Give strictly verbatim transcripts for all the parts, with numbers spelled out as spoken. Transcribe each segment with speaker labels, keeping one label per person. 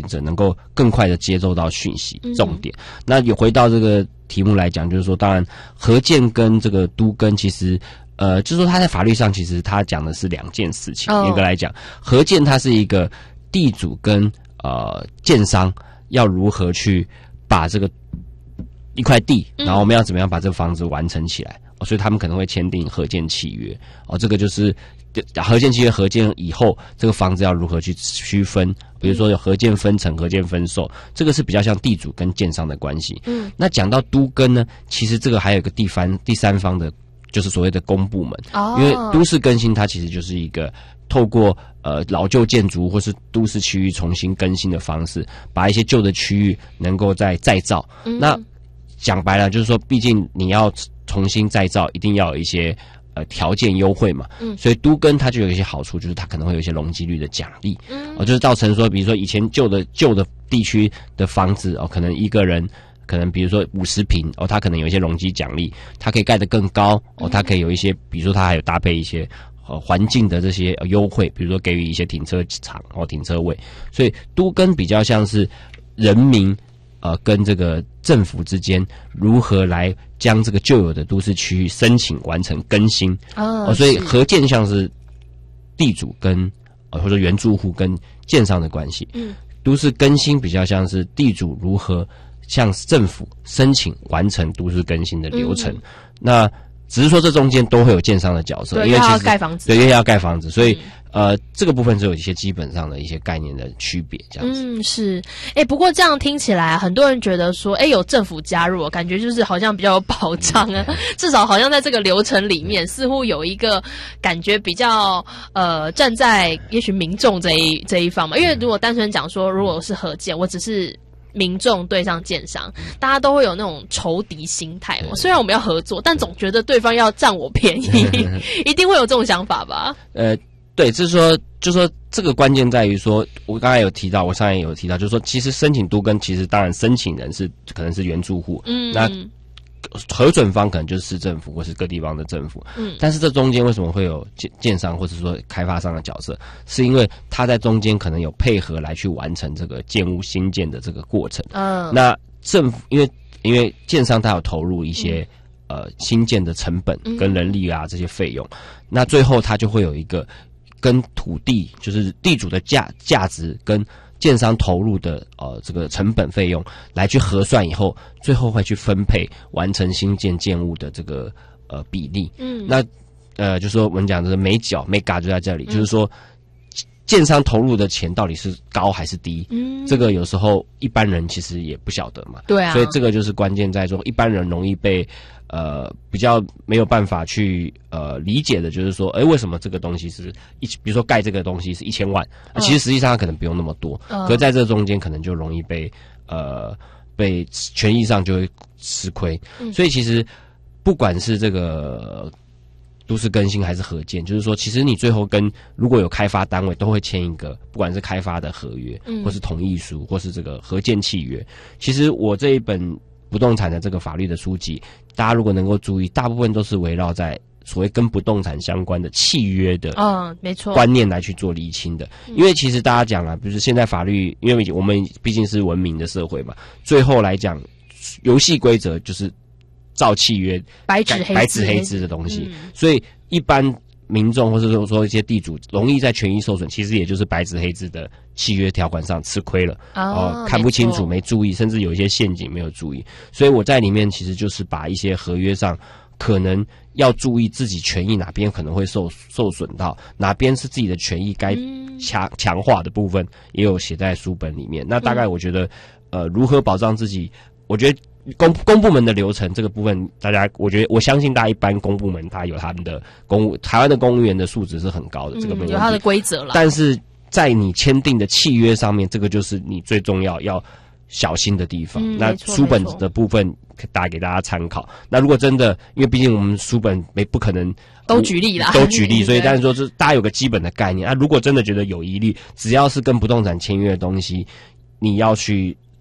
Speaker 1: 者能够更快的接收到讯息重点。嗯、那有回到这个题目来讲，就是说，当然合建跟这个都更其实。呃，就是说他在法律上其实他讲的是两件事情。严、oh. 格来讲，合建它是一个地主跟呃建商要如何去把这个一块地，然后我们要怎么样把这个房子完成起来，哦、所以他们可能会签订合建契约。哦，这个就是合建契约合建以后，这个房子要如何去区分，比如说有合建分成、合建分售，这个是比较像地主跟建商的关系。嗯，那讲到都更呢，其实这个还有一个第三第三方的。就是所谓的公部门，哦、因为都市更新它其实就是一个透过呃老旧建筑或是都市区域重新更新的方式，把一些旧的区域能够再再造。嗯、那讲白了就是说，毕竟你要重新再造，一定要有一些呃条件优惠嘛。嗯，所以都更它就有一些好处，就是它可能会有一些容积率的奖励。嗯，哦，就是造成说，比如说以前旧的旧的地区的房子哦，可能一个人。可能比如说五十坪哦，它可能有一些容积奖励，它可以盖得更高哦，它可以有一些，比如说它还有搭配一些呃环境的这些呃优惠，比如说给予一些停车场哦停车位，所以都更比较像是人民呃跟这个政府之间如何来将这个旧有的都市区域申请完成更新哦，哦所以合建像是地主跟呃或者原住户跟建商的关系，嗯，都市更新比较像是地主如何。向政府申請完成都市更新的流程，嗯、那只是说这中间都会有建商的角色，因为其实
Speaker 2: 要盖房子，
Speaker 1: 对，因为要盖房子，所以、嗯、呃，这个部分是有一些基本上的一些概念的区别，这样子。
Speaker 2: 嗯，是，哎、欸，不过这样听起来，很多人觉得说，哎、欸，有政府加入，感觉就是好像比较有保障啊，嗯、至少好像在这个流程里面，似乎有一个感觉比较呃，站在也许民众这一这一方嘛，因为如果单纯讲说，如果是合建，我只是。民众对上建商，大家都会有那种仇敌心态嘛。虽然我们要合作，但总觉得对方要占我便宜，一定会有这种想法吧？
Speaker 1: 呃，对，就是说，就是说，这个关键在于说，我刚才有提到，我上面有提到，就是说，其实申请都更，其实当然申请人是可能是原住户，嗯，那核准方可能就是市政府或是各地方的政府，嗯，但是这中间为什么会有建建商或者说开发商的角色？是因为他在中间可能有配合来去完成这个建物新建的这个过程，嗯，那政府因为因为建商他有投入一些、嗯、呃新建的成本跟人力啊这些费用，嗯、那最后他就会有一个跟土地就是地主的价价值跟建商投入的呃这个成本费用来去核算以后，最后会去分配完成新建建物的这个呃比例。嗯，那呃就说我们讲的美角 mega 就在这里，嗯、就是说建商投入的钱到底是高还是低？嗯，这个有时候一般人其实也不晓得嘛。
Speaker 2: 对啊，
Speaker 1: 所以这个就是关键在说，一般人容易被呃比较没有办法去呃理解的，就是说，哎，为什么这个东西是一，比如说盖这个东西是一千万，嗯、其实实际上它可能不用那么多，嗯、可在这中间可能就容易被呃被权益上就会吃亏。嗯、所以其实不管是这个都市更新还是合建，就是说，其实你最后跟如果有开发单位都会签一个，不管是开发的合约，嗯、或是同意书，或是这个合建契约。其实我这一本不动产的这个法律的书籍，大家如果能够注意，大部分都是围绕在所谓跟不动产相关的契约的，
Speaker 2: 嗯，没错，
Speaker 1: 观念来去做厘清的。因为其实大家讲啊，就是现在法律，因为我们毕竟是文明的社会嘛，最后来讲，游戏规则就是照契约
Speaker 2: 白纸黑字
Speaker 1: 白纸黑字的东西，嗯、所以一般民众或者说说一些地主容易在权益受损，其实也就是白纸黑字的契约条款上吃亏了，哦，呃、看不清楚，没注意，甚至有一些陷阱没有注意。所以我在里面其实就是把一些合约上可能要注意自己权益哪边可能会受受损到，哪边是自己的权益该强强化的部分，也有写在书本里面。那大概我觉得，呃，如何保障自己，我觉得。公公部门的流程这个部分，大家我觉得我相信大家一般公部门他有他们的公务，台湾的公务员的素质是很高的，嗯、这个没问题，
Speaker 2: 有他的规则了。
Speaker 1: 但是在你签订的契约上面，这个就是你最重要要小心的地方。嗯、那书本的部分大家给大家参考。那如果真的，因为毕竟我们书本没不可能
Speaker 2: 都举例啦，
Speaker 1: 都举例，所以但是说是大家有个基本的概念。啊，如果真的觉得有疑虑，只要是跟不动产签约的东西，你要去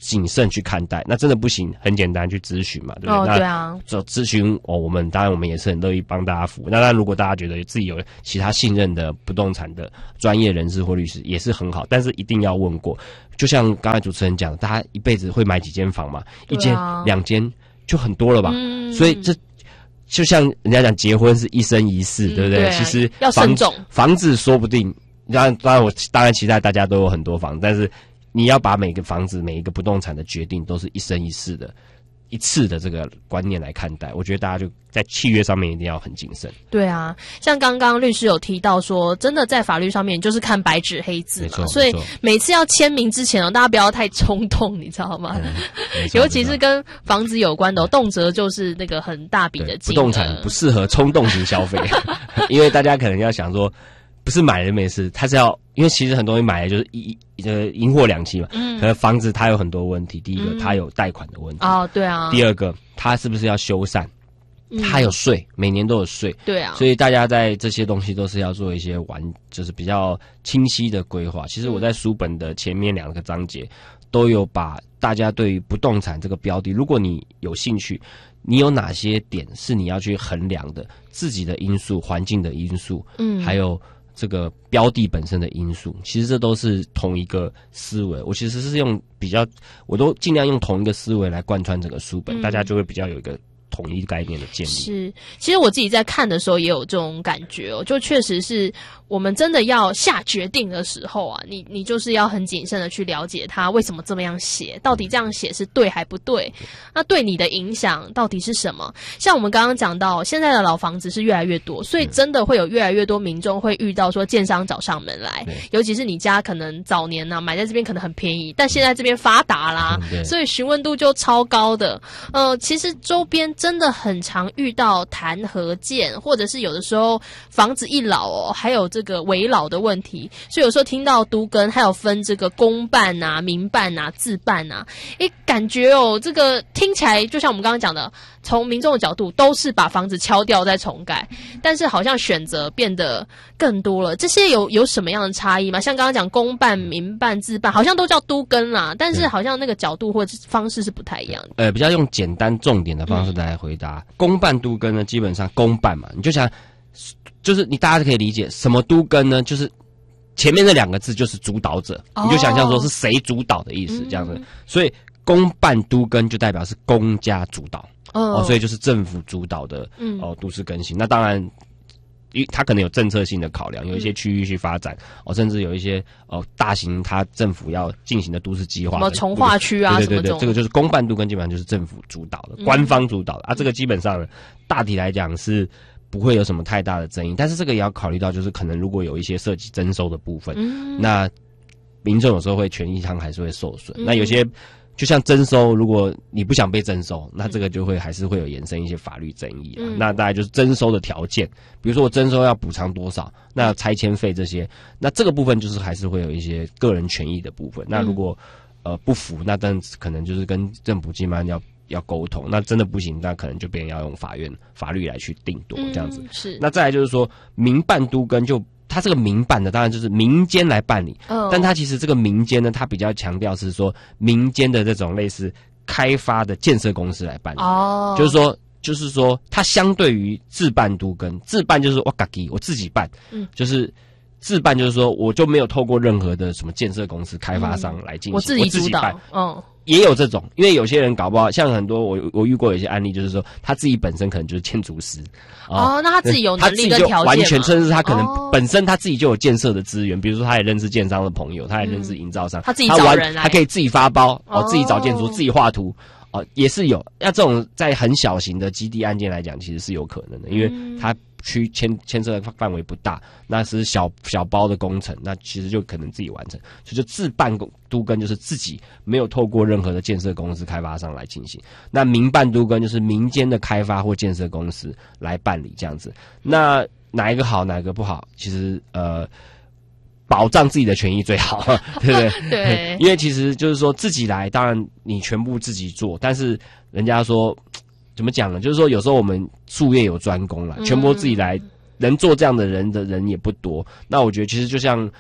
Speaker 1: 谨慎去看待。那真的不行，很简单去咨询嘛，对不对？
Speaker 2: 哦，
Speaker 1: 那
Speaker 2: 对啊，
Speaker 1: 就咨询哦，我们当然我们也是很乐意帮大家服务。那当然，如果大家觉得自己有其他信任的不动产的专业人士或律师，也是很好，但是一定要问过。就像刚才主持人讲的，大家一辈子会买几间房嘛？一间、两间就很多了吧？嗯、所以这就像人家讲，结婚是一生一世，嗯、对不对？对其实
Speaker 2: 要慎重，
Speaker 1: 房子说不定。当然，当然，我当然期待大家都有很多房子，但是你要把每个房子、每一个不动产的决定都是一生一世的、一次的这个观念来看待。我觉得大家就在契约上面一定要很谨慎。
Speaker 2: 对啊，像刚刚律师有提到说，真的在法律上面就是看白纸黑字嘛，所以每次要签名之前哦，大家不要太冲动，你知道吗？嗯、尤其是跟房子有关的、哦，动辄就是那个很大笔的金额。
Speaker 1: 不动产不适合冲动型消费，因为大家可能要想说。不是买了没事，他是要，因为其实很多人买的就是一呃银货两讫嘛，嗯，可能房子它有很多问题，第一个它、嗯、有贷款的问题，
Speaker 2: 哦，对啊，
Speaker 1: 第二个它是不是要修缮，它有税，每年都有税，
Speaker 2: 对啊，
Speaker 1: 所以大家在这些东西都是要做一些完，就是比较清晰的规划。其实我在书本的前面两个章节都有把大家对于不动产这个标的，如果你有兴趣。你有哪些点是你要去衡量的？自己的因素、环境的因素，嗯，还有这个标的本身的因素，其实这都是同一个思维。我其实是用比较，我都尽量用同一个思维来贯穿整个书本，嗯、大家就会比较有一个统一概念的建立。
Speaker 2: 是，其实我自己在看的时候也有这种感觉哦，就确实是我们真的要下决定的时候啊，你你就是要很谨慎的去了解它为什么这么样写，到底这样写是对还不对？那对你的影响到底是什么？像我们刚刚讲到，现在的老房子是越来越多，所以真的会有越来越多民众会遇到说建商找上门来，尤其是你家可能早年啊买在这边可能很便宜，但现在这边发达啦，嗯、所以询问度就超高的。呃，其实周边真的很常遇到谈合建，或者是有的时候房子一老哦，还有这个危老的问题，所以有时候听到都更还有分这个公办啊、民办啊、自办啊，诶，感觉哦，这个听起来就像我们刚刚讲的，从民众的角度都是把房子敲掉再重盖，但是好像选择变得更多了。这些有有什么样的差异吗？像刚刚讲公办、民办、自办，好像都叫都更啦，但是好像那个角度或者方式是不太一样的。
Speaker 1: 呃，比较用简单重点的方式来回答。嗯、公办都更呢，基本上公办嘛，你就想，就是你大家可以理解什么都更呢，就是前面那两个字就是主导者，哦、你就想象说是谁主导的意思，这样子。嗯、所以公办都更就代表是公家主导。哦, 哦，所以就是政府主导的、嗯、哦都市更新。那当然，因为它可能有政策性的考量，有一些区域去发展、嗯、哦，甚至有一些哦大型它政府要进行的都市计划，
Speaker 2: 什么重划区啊，
Speaker 1: 对对对对，这个就是公办都更，基本上就是政府主导的、嗯、官方主导的啊。这个基本上大体来讲是不会有什么太大的争议，但是这个也要考虑到，就是可能如果有一些涉及征收的部分，嗯、那民众有时候会权益上还是会受损。嗯、那有些。就像征收，如果你不想被征收，那这个就会还是会有延伸一些法律争议啊。嗯、那大概就是征收的条件，比如说我征收要补偿多少，那拆迁费这些，那这个部分就是还是会有一些个人权益的部分。那如果呃不服，那但可能就是跟政府机关要要沟通。那真的不行，那可能就变成要用法院法律来去定夺这样子。
Speaker 2: 嗯、是。
Speaker 1: 那再来就是说，民办都更就。它这个民办的当然就是民间来办理，哦、但它其实这个民间呢，它比较強調是說民間的這種類似開發的建設公司來辦理，哦，就是說，就是說，它相對於自辦都更，自辦就是我自己我自己辦，嗯，就是自辦就是說我就沒有透過任何的什麼建設公司、開發商來進行，嗯、我自己主導，辦，嗯。也有这种，因为有些人搞不好，像很多我我遇过有些案例，就是说他自己本身可能就是建筑师，
Speaker 2: 哦，哦那他自己有能力跟条件，
Speaker 1: 完全甚至他可能本身他自己就有建设的资源，比如说他也认识建商的朋友，他也认识营造商，嗯、他
Speaker 2: 自己找人来，
Speaker 1: 他可以自己发包，哦，自己找建筑，自己画图，哦，也是有。那这种在很小型的基地案件来讲，其实是有可能的，因为他。区牵牵涉的范围不大，那是小小包的工程，那其实就可能自己完成，所以就自办都更就是自己没有透过任何的建设公司、开发商来进行。那民办都更就是民间的开发或建设公司来办理这样子。那哪一个好，哪一个不好？其实呃，保障自己的权益最好，对不对？
Speaker 2: 对，
Speaker 1: 因为其实就是说自己来，当然你全部自己做，但是人家说。怎么讲呢？就是说，有时候我们术业有专攻啦，全部自己来，能做这样的人的人也不多。那我觉得，其实就像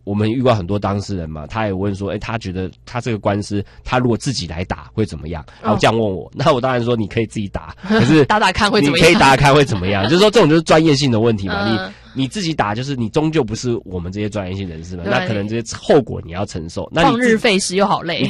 Speaker 1: 我们遇到很多当事人嘛，他也问说，哎、欸，他觉得他这个官司，他如果自己来打会怎么样？然后这样问我，哦、那我当然说你可以自己打，可是
Speaker 2: 打打看会怎么样？
Speaker 1: 你可以打打看会怎么样？就是说这种就是专业性的问题嘛，
Speaker 2: 嗯、
Speaker 1: 你。你自己打，就是你终究不是我们这些专业性人士嘛，那可能这些后果你要承受。那你
Speaker 2: 旷日费时又好累。